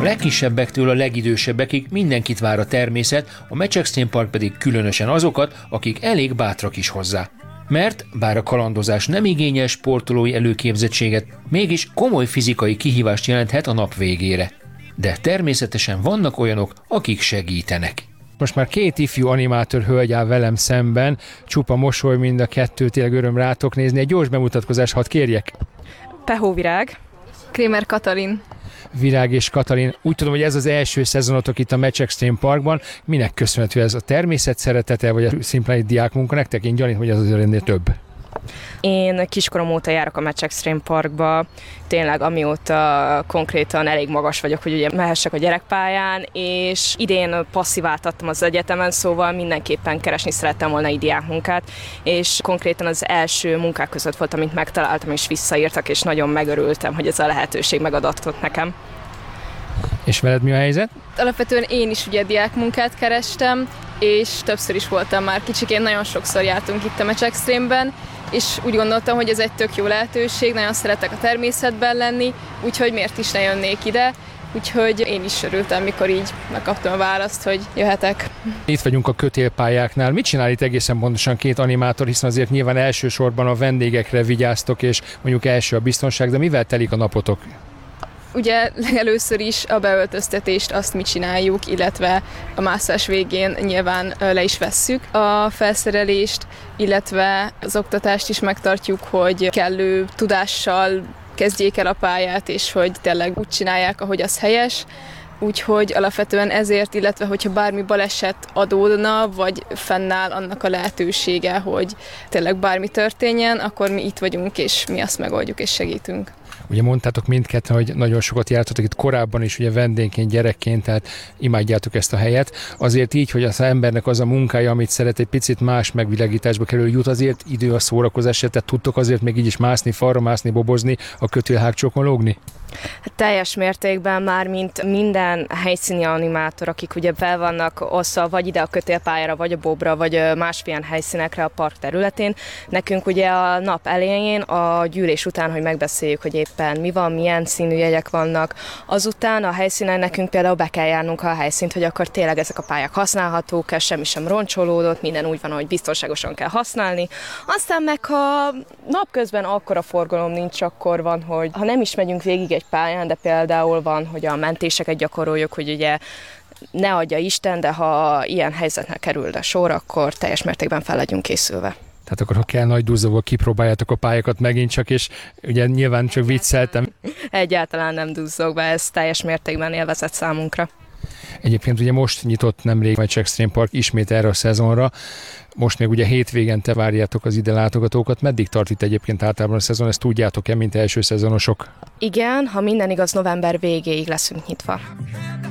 A legkisebbektől a legidősebbekig mindenkit vár a természet, a Match Extreme Park pedig különösen azokat, akik elég bátrak is hozzá. Mert bár a kalandozás nem igényel sportolói előképzettséget, mégis komoly fizikai kihívást jelenthet a nap végére. De természetesen vannak olyanok, akik segítenek. Most már két ifjú animátor hölgy áll velem szemben, csupa mosoly mind a kettő, tényleg öröm rátok nézni. Egy gyors bemutatkozás, hadd kérjek. Pehó Virág. Krémer Katalin. Virág és Katalin. Úgy tudom, hogy ez az első szezonotok itt a Match Extreme Parkban. Minek köszönhető ez? A természet szeretete, vagy a szimplán egy diákmunka? Nektek én gyanítom, hogy az azért ennél több. Én kiskorom óta járok a Match Extreme Parkba, tényleg amióta konkrétan elég magas vagyok, hogy ugye mehessek a gyerekpályán, és idén passziváltattam az egyetemen, szóval mindenképpen keresni szerettem volna egy diákmunkát, és konkrétan az első munkák között volt, amit megtaláltam, és visszaírtak, és nagyon megörültem, hogy ez a lehetőség megadatott nekem. És veled mi a helyzet? Alapvetően én is ugye diákmunkát kerestem, és többször is voltam már kicsikén, nagyon sokszor jártunk itt a Match Extreme-ben, és úgy gondoltam, hogy ez egy tök jó lehetőség, nagyon szeretek a természetben lenni, úgyhogy miért is ne jönnék ide, úgyhogy én is örültem, mikor így megkaptam a választ, hogy jöhetek. Itt vagyunk a kötélpályáknál. Mit csinál itt egészen pontosan két animátor, hiszen azért nyilván elsősorban a vendégekre vigyáztok, és mondjuk első a biztonság, de mivel telik a napotok? Ugye legelőször is a beöltöztetést azt mi csináljuk, illetve a mászás végén nyilván le is vesszük a felszerelést, illetve az oktatást is megtartjuk, hogy kellő tudással kezdjék el a pályát, és hogy tényleg úgy csinálják, ahogy az helyes. Úgyhogy alapvetően ezért, illetve hogyha bármi baleset adódna, vagy fennáll annak a lehetősége, hogy tényleg bármi történjen, akkor mi itt vagyunk, és mi azt megoldjuk, és segítünk. Ugye mondtátok mindketten, hogy nagyon sokat jártatok itt korábban is, ugye vendégként, gyerekként, tehát imádjátok ezt a helyet. Azért így, hogy az embernek az a munkája, amit szeret, egy picit más megvilágításba kerül, jut azért idő a szórakozásra, tehát tudtok azért még így is mászni, falra mászni, bobozni, a kötélhágcsókon lógni? Hát teljes mértékben már, mint minden helyszíni animátor, akik ugye fel vannak osztva vagy ide a kötélpályára, vagy a bobra, vagy másfél helyszínekre a park területén. Nekünk ugye a nap elején, a gyűlés után, hogy megbeszéljük, hogy éppen mi van, milyen színű jegyek vannak. Azután a helyszínen nekünk például be kell járnunk a helyszínt, hogy akkor tényleg ezek a pályák használhatók, semmi sem roncsolódott, minden úgy van, hogy biztonságosan kell használni. Aztán meg, ha napközben akkora forgalom nincs, akkor van, hogy ha nem is megyünk végig egy pályán, de például van, hogy a mentéseket gyakoroljuk, hogy ugye ne adja Isten, de ha ilyen helyzetnek kerül a sor, akkor teljes mértékben fel legyünk készülve. Tehát akkor, ha kell nagy duzzogva, kipróbáljátok a pályákat megint csak, és ugye nyilván csak vicceltem. Egyáltalán nem duzzogva, ez teljes mértékben élvezet számunkra. Egyébként ugye most nyitott nemrég Match Extreme Park ismét erre a szezonra. Most még ugye hétvégente várjátok az ide látogatókat. Meddig tart itt egyébként általában a szezon? Ezt tudjátok-e, mint első szezonosok? Igen, ha minden igaz, november végéig leszünk nyitva.